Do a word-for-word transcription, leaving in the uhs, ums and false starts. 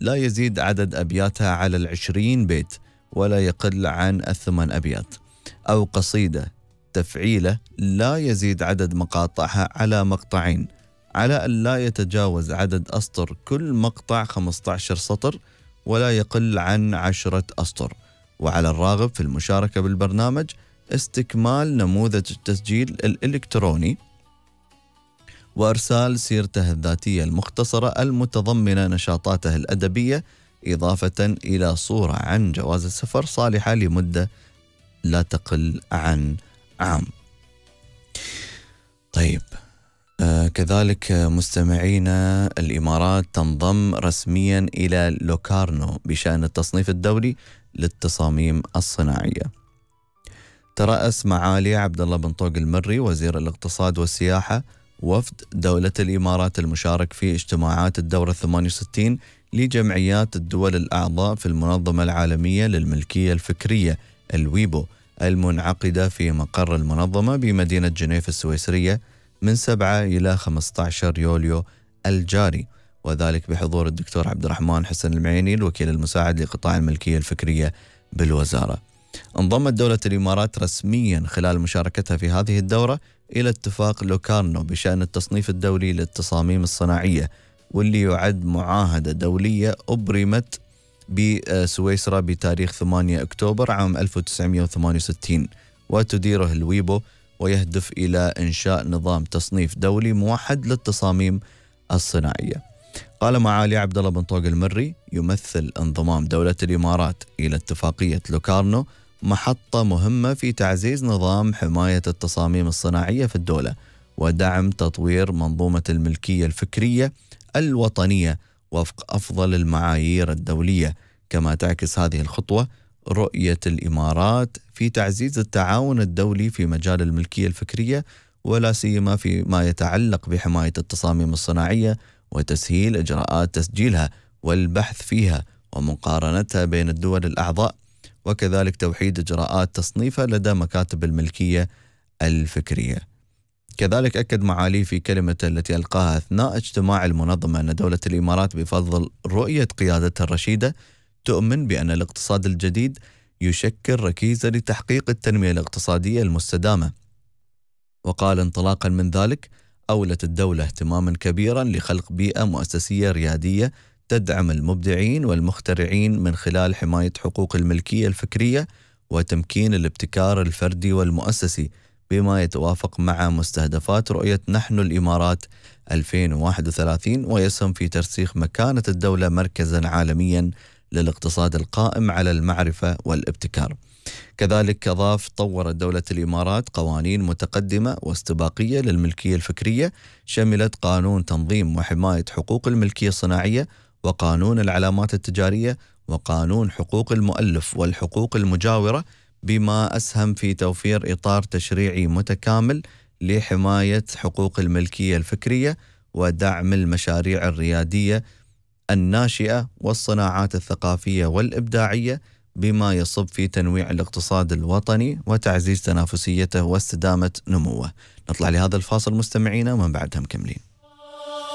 لا يزيد عدد أبياتها على العشرين بيت ولا يقل عن الثمان أبيات، أو قصيدة تفعيلة لا يزيد عدد مقاطعها على مقطعين، على أن لا يتجاوز عدد أسطر كل مقطع خمسة عشر سطر ولا يقل عن عشرة أسطر. وعلى الراغب في المشاركة بالبرنامج استكمال نموذج التسجيل الإلكتروني وإرسال سيرته الذاتية المختصرة المتضمنة نشاطاته الأدبية، إضافة إلى صورة عن جواز السفر صالحة لمدة لا تقل عن عام. طيب، آه كذلك مستمعينا، الإمارات تنضم رسميا إلى لوكارنو بشأن التصنيف الدولي للتصاميم الصناعية. ترأس معالي عبد الله بن طوق المري وزير الاقتصاد والسياحة وفد دولة الإمارات المشارك في اجتماعات الدورة الثمانية وستين لجمعيات الدول الأعضاء في المنظمة العالمية للملكية الفكرية الويبو المنعقدة في مقر المنظمة بمدينة جنيف السويسرية من سبعة إلى خمسة عشر يوليو الجاري، وذلك بحضور الدكتور عبد الرحمن حسن المعيني الوكيل المساعد لقطاع الملكية الفكرية بالوزارة. انضمت دولة الإمارات رسميا خلال مشاركتها في هذه الدورة إلى اتفاق لوكارنو بشأن التصنيف الدولي للتصاميم الصناعية، واللي يعد معاهدة دولية أبرمت بسويسرا بتاريخ ثمانية أكتوبر عام ألف وتسعمئة وثمانية وستين، وتديره الويبو، ويهدف إلى إنشاء نظام تصنيف دولي موحد للتصاميم الصناعية. قال معالي عبد الله بن طوق المري: يمثل انضمام دولة الإمارات إلى اتفاقية لوكارنو محطة مهمة في تعزيز نظام حماية التصاميم الصناعية في الدولة ودعم تطوير منظومة الملكية الفكرية الوطنية وفق أفضل المعايير الدولية. كما تعكس هذه الخطوة رؤية الإمارات في تعزيز التعاون الدولي في مجال الملكية الفكرية، ولا سيما فيما يتعلق بحماية التصاميم الصناعية وتسهيل إجراءات تسجيلها والبحث فيها ومقارنتها بين الدول الأعضاء، وكذلك توحيد إجراءات تصنيفها لدى مكاتب الملكية الفكرية. كذلك أكد معالي في كلمته التي ألقاها أثناء اجتماع المنظمة أن دولة الإمارات بفضل رؤية قيادتها الرشيدة تؤمن بأن الاقتصاد الجديد يشكل ركيزة لتحقيق التنمية الاقتصادية المستدامة. وقال انطلاقا من ذلك: أولت الدولة اهتماما كبيرا لخلق بيئة مؤسسية ريادية تدعم المبدعين والمخترعين من خلال حماية حقوق الملكية الفكرية وتمكين الابتكار الفردي والمؤسسي، بما يتوافق مع مستهدفات رؤية نحن الإمارات ألفين وواحد وثلاثين، ويسهم في ترسيخ مكانة الدولة مركزا عالميا للاقتصاد القائم على المعرفة والابتكار. كذلك أضاف: طورت دولة الإمارات قوانين متقدمة واستباقية للملكية الفكرية، شملت قانون تنظيم وحماية حقوق الملكية الصناعية، وقانون العلامات التجارية، وقانون حقوق المؤلف والحقوق المجاورة، بما أسهم في توفير إطار تشريعي متكامل لحماية حقوق الملكية الفكرية ودعم المشاريع الريادية الناشئة والصناعات الثقافية والإبداعية، بما يصب في تنويع الاقتصاد الوطني وتعزيز تنافسيته واستدامة نموه. نطلع لهذا الفاصل مستمعينا ومن بعدها مكملين.